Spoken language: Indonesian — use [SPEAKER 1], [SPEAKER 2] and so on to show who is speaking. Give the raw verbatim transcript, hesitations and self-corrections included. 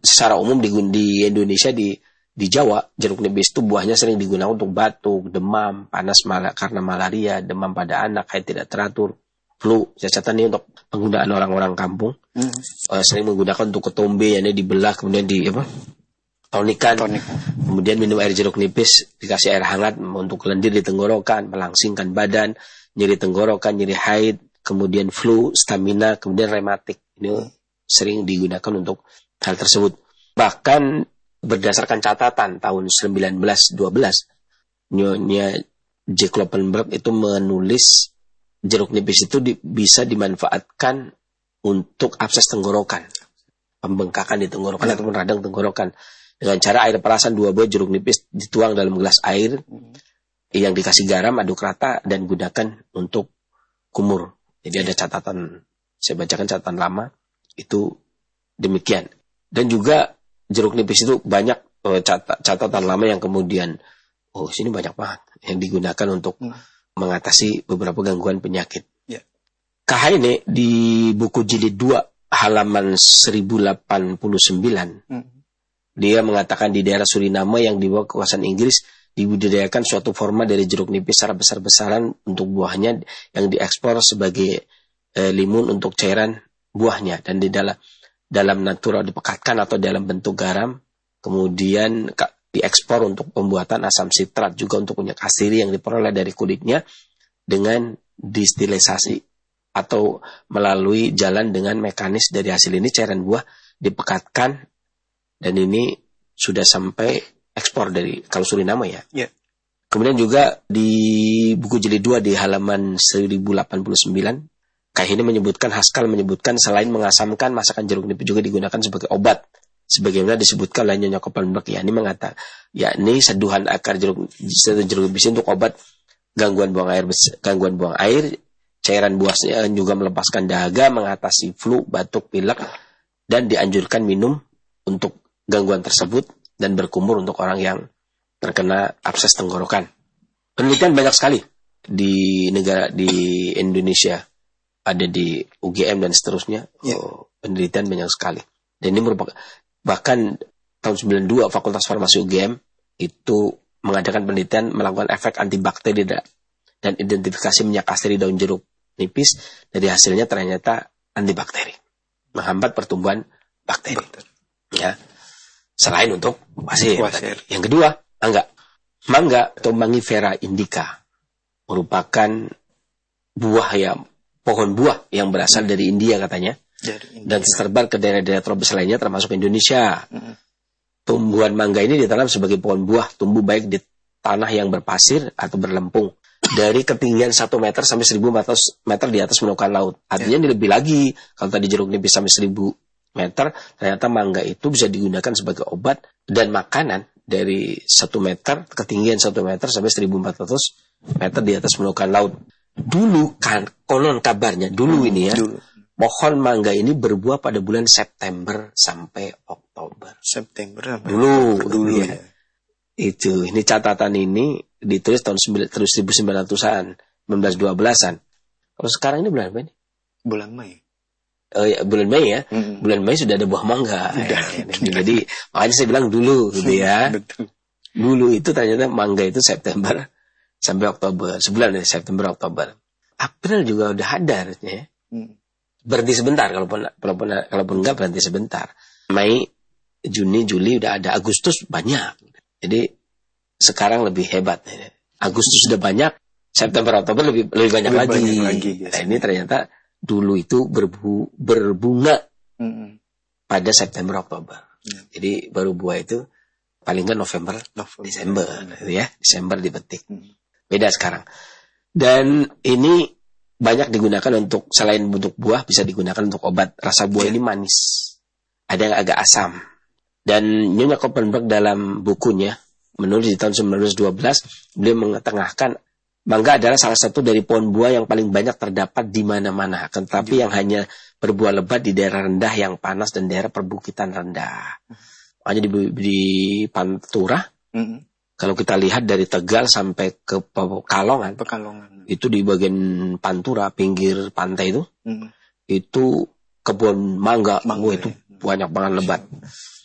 [SPEAKER 1] secara umum di, di Indonesia di di Jawa jeruk nipis itu buahnya sering digunakan untuk batuk, demam, panas mal- karena malaria, demam pada anak, haid tidak teratur, flu. Saya catat ini untuk penggunaan orang-orang kampung. Hmm. Uh, sering menggunakan untuk ketombe, yakni dibelah kemudian di apa? Tonikan. Tonik. Kemudian minum air jeruk nipis, dikasih air hangat untuk lendir di tenggorokan, melangsingkan badan, nyeri tenggorokan, nyeri haid, kemudian flu, stamina, kemudian rematik. Ini hmm. sering digunakan untuk hal tersebut. Bahkan berdasarkan catatan tahun sembilan belas dua belas, Nyonya J. Kloppenberg itu menulis jeruk nipis itu di, bisa dimanfaatkan untuk abses tenggorokan, pembengkakan di tenggorokan hmm. ataupun radang tenggorokan. Dengan cara air perasan dua buah jeruk nipis dituang dalam gelas air hmm. yang dikasih garam, aduk rata dan gunakan untuk kumur. Jadi ada catatan, saya bacakan catatan lama itu demikian. Dan juga jeruk nipis itu banyak uh, cat- catatan lama yang kemudian, oh sini banyak banget yang digunakan untuk hmm. mengatasi beberapa gangguan penyakit. Yeah. K H ini di buku jilid dua halaman seribu delapan puluh sembilan, hmm. dia mengatakan di daerah Suriname yang di bawah kekuasaan Inggris dibudidayakan suatu forma dari jeruk nipis secara besar-besaran untuk buahnya yang diekspor sebagai eh, limun untuk cairan buahnya, dan di dalam dalam natural dipekatkan atau dalam bentuk garam, kemudian diekspor untuk pembuatan asam sitrat, juga untuk minyak asiri yang diperoleh dari kulitnya dengan distilisasi atau melalui jalan dengan mekanis dari hasil ini cairan buah dipekatkan, dan ini sudah sampai ekspor dari kalau Suriname ya. Yeah. Kemudian juga di buku jilid dua di halaman seribu delapan puluh sembilan, Kayak ini menyebutkan, Haskell menyebutkan selain mengasamkan, masakan jeruk nipis juga digunakan sebagai obat. Sebagaimana disebutkan oleh Nyonya Kloppenberg, yakni mengatakan, yakni seduhan akar jeruk, jeruk nipis untuk obat gangguan buang air, gangguan buang air, cairan buahnya juga melepaskan dahaga, mengatasi flu, batuk, pilek, dan dianjurkan minum untuk gangguan tersebut dan berkumur untuk orang yang terkena abses tenggorokan. Penelitian banyak sekali di negara di Indonesia. Ada di U G M dan seterusnya, yeah. oh, penelitian banyak sekali. Dan ini merupakan, bahkan tahun sembilan puluh dua Fakultas Farmasi U G M itu mengadakan penelitian melakukan efek antibakteri dan identifikasi minyak asiri daun jeruk nipis. Dari hasilnya ternyata antibakteri, menghambat pertumbuhan bakteri. Bakteri. Ya, selain untuk pasir. pasir. Yang kedua, mangga. Mangga atau Mangifera indica merupakan buah yang pohon buah yang berasal dari India katanya, dari India. Dan tersebar ke daerah-daerah tropis lainnya termasuk Indonesia. Hmm. Tumbuhan mangga ini ditanam sebagai pohon buah, tumbuh baik di tanah yang berpasir atau berlempung. Dari ketinggian satu meter sampai seribu meter di atas permukaan laut. Artinya ini lebih lagi, kalau tadi jeruk nipis sampai seribu meter, ternyata mangga itu bisa digunakan sebagai obat dan makanan dari satu meter, ketinggian satu meter sampai seribu empat ratus meter di atas permukaan laut. Dulu kan konon kabarnya dulu ini ya dulu. Pohon mangga ini berbuah pada bulan September sampai Oktober. September sampai
[SPEAKER 2] dulu
[SPEAKER 1] Oktober,
[SPEAKER 2] dulu
[SPEAKER 1] ya. ya. Itu ini catatan ini ditulis tahun seribu sembilan ratusan, seribu sembilan ratus dua belasan. Kalau sekarang ini bulan apa ini?
[SPEAKER 2] Bulan Mei.
[SPEAKER 1] Oh ya, bulan Mei ya. Mm-hmm. Bulan Mei sudah ada buah mangga. Ya, jadi makanya saya bilang dulu gitu ya. Betul. Dulu itu ternyata mangga itu September sampai Oktober, sebulan dari September Oktober. April juga udah ada harusnya ya. Hmm. Berhenti sebentar, kalaupun kalaupun kalaupun enggak berhenti sebentar. Mei, Juni, Juli udah ada, Agustus banyak. Jadi sekarang lebih hebat. Agustus sudah banyak, September Oktober lebih lebih banyak lebih lagi. Banyak lagi nah, ini ternyata dulu itu berbu, berbunga hmm. pada September Oktober. Hmm. Jadi baru buah itu paling nggak November, November, Desember, gitu ya, Desember dipetik. Hmm. Beda sekarang. Dan ini banyak digunakan untuk, selain untuk buah, bisa digunakan untuk obat. Rasa buah yeah. ini manis, ada yang agak asam. Dan Nyonya Kloppenberg dalam bukunya menulis di tahun sembilan belas dua belas, beliau mengetengahkan mangga adalah salah satu dari pohon buah yang paling banyak terdapat di mana-mana, tetapi yeah. yang hanya berbuah lebat di daerah rendah yang panas dan daerah perbukitan rendah. Hanya di, di Pantura. Mm-hmm. Kalau kita lihat dari Tegal sampai ke Pekalongan,
[SPEAKER 2] Pekalongan.
[SPEAKER 1] Itu di bagian Pantura, pinggir pantai itu, hmm. itu kebun mangga, mangga oh, itu ya. Banyak banget lebat.